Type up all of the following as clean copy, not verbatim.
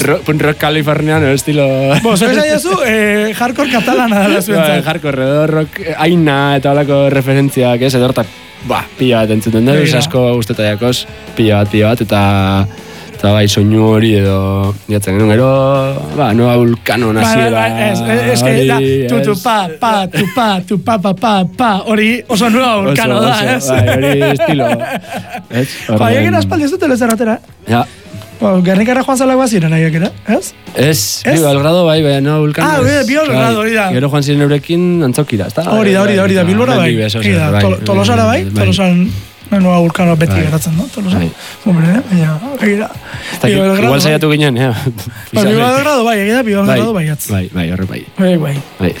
Punk rock californiano, estilo... Zue zaiazu, hardcore katalana dela zuentzat. Hardcore, edo rock, aina eta olako referentziak, ez, edo hortak, pila bat entzuten dut, asko guzteta jakoz, pila bat, eta bai, soinu hori edo, jatzen genuen, gero, Nueva Vulcano naziera. Ez que da, tu-pa, hori oso Nueva Vulcano da, ez? Bai, hori estilo. Egin aspaldi ez dut elezerratera. Ja. Gernikara joan zalak baziren nahiak era, ez? Ez, bi Belgrado bai, Nueva Vulcano. Bi Belgrado, hori da. Gero joan ziren eurekin antzokira, ez da? Hori da, Bilbora bai. Tolosara bai, Tolosan Nueva Vulcano beti geratzen, no? Tolosan. Hombre, egira. Igual saiatu ginen, ja. Bi Belgrado bai, egira, Bi Belgrado bai. Bai, horre bai. Bai.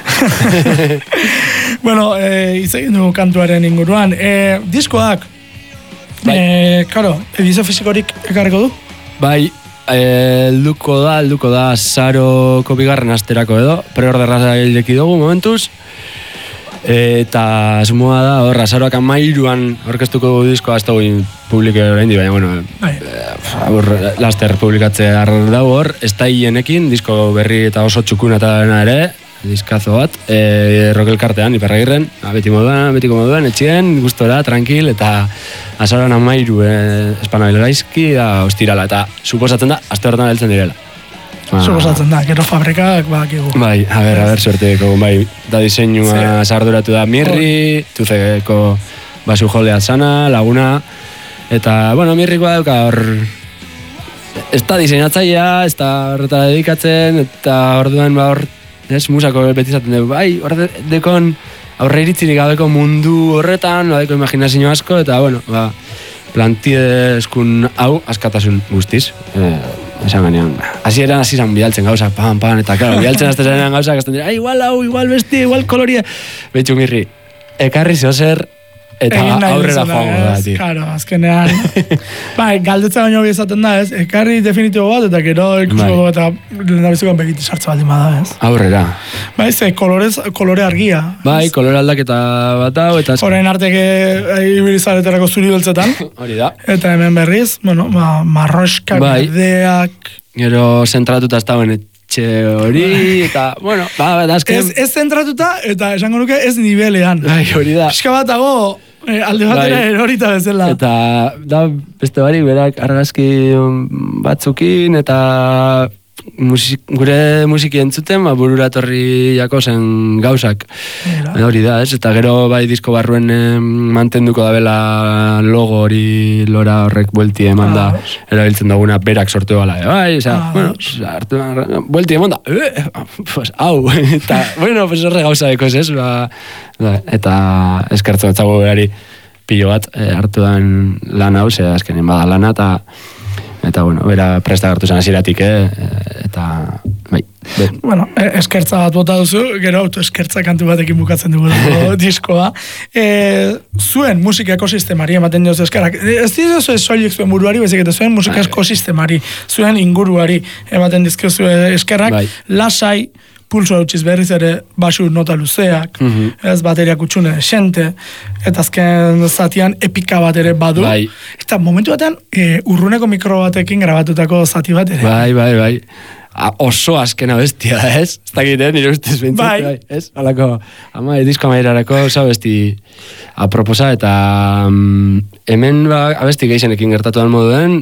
Bueno, izegin du kantuaren inguruan. Diskoak, karo, edizio fizikorik ekarriko du? Bai, helduko da azaroko bigarren asterako edo, preorderra ileki dugu momentuz, eta asmoa da, hor, azaroak 13an orkestuko diskoa, ez dugu publike orain di, baina, bueno, laster publikatzea dago hor, ez da hienekin, disko berri eta oso txukuna eta dena ere, diskazo bat, Rokelkartean, Iparragirren, betiko moduan, etxien, gustora, tranquil, eta azaroan 13 Espanabil gaizki da ostirala, eta suposatzen da, aste horretan heltzen direla. Suposatzen da, gero fabrikak bakigu. Bai, a ber, suerteko, bai, da diseinua sarduratu da Mirri, Tuzeko basu jolea Sana, Laguna, eta, bueno, Mirrikoa dauka hor, ez da diseinatzaia, ez da horretara dedikatzen, eta orduan, hor, musako beti izaten dugu, bai, hor dekon aurre iritzirik gabeko mundu horretan, badeko imaginazio asko, eta, bueno, plantidezkun hau askatasun guztiz. Esan ganean, hasieran bialtzen gauza, pan, eta, claro, bialtzen azte zarenean gauza, gazten dira, igual hau, igual besti, igual koloria. Betxu Mirri, ekarri zozer, eta aurrera joango da, tio. Claro, azkenean. Bai, galdetza baino bizaten da, ez? Ekarri definitibo bat, eta gero ikusko eta lehendabizikoan begiti sartza baldin bada, ez? Aurrera. Bai, ze kolore argia. Bai, kolore aldaketa bat hau, eta... Horain arteke ibilizareterako zuri beltzetan. Hori da. Eta hemen berriz, bueno, marroskak, berdeak... Gero zentratuta ez dauen hori, eta, bueno, azken... Ez zentratuta, eta esango nuke ez nivelean. Bai, hori da. Pixka bat dago... alde batera erorita bezala. Eta da beste barik berak argazki batzukin eta gure musiki entzuten burura etorri jako zen gauzak. Hori da, ez? Eta gero bai disko barruen mantenduko da bela logo hori lora horrek buelti eman da erabiltzen duguna berak sortu bala. Bai, osea, bueno, buelti eman da. Pues, hau. Eta, bueno, pues horre gauza deko ez, eta eskertzu etzago berari pilo bat hartu dan lan hau, ze azkenen bada lana, eta bueno, bera presta hartu zen hasieratik, eta bai. Bueno, eskertza bat bota duzu, gero autoeskertza kantu batekin bukatzen dugu diskoa. Zuen musika ekosistemari ematen diozu eskerrak. Ez diozu soilik zuen buruari, bezik eta zuen musika ekosistemari, zuen inguruari ematen dizkiozu eskerrak, lasai, pulso hautxiz berriz ere basu nota luzeak, ez bateriak utxune esente, eta azken zatian epika bat ere badu. Eta momentu batean, urruneko mikro batekin grabatutako zati bat ere. Bai. Oso azkena bestia da, ez? Ez dakiten, nire ustez bintzit, bai. Ez? Halako, disko amairarako oso besti aproposa, eta hemen abesti gehienekin gertatu dan moduen,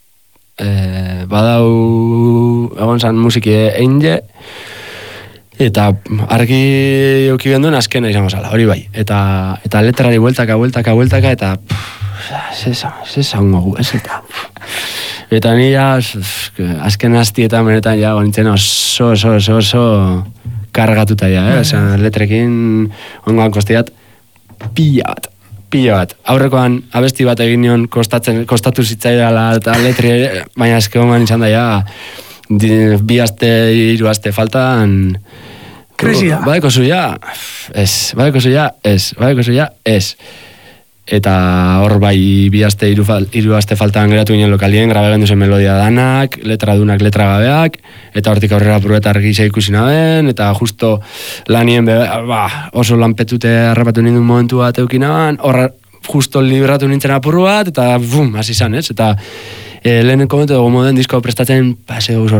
badau egon zan musiki einge, eta argi euki genduen azkena izango zala, hori bai. Eta letrari bueltaka, eta zezaungo gu, ez? Eta nira azken aztietan benetan ja gonitzen oso kargatuta ja, letrekin ongoan kostiat pila bat. Aurrekoan abesti bat egin nion kostatu zitzaidala eta letri, baina ezke ongoan izan da ja 2 aste, 3 aste faltan kresia. Badeko zuia, ez. Eta hor bai 2 aste, 3 aste faltan geratu ginen lokalien, grabagendu zen melodia danak, letra dunak, letra gabeak, eta hortik aurrera pureta argisa ikusi naben, eta justo lanien oso lanpetute harrapatu nindun momentu bat eukinaban, hor justo libratu nintzen apurru bat, eta hasi zan, ez? Eta lehenenko momentu dugu moden disko prestatzen paseo